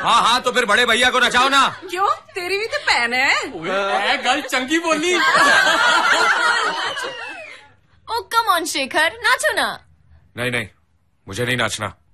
हाँ हाँ, तो फिर बड़े भैया को नचाओ ना। क्यों, तेरी भी तो बहन है। गल चंगी बोली। ओ कम ऑन शेखर, नाचो ना। नहीं नहीं, मुझे नहीं नाचना।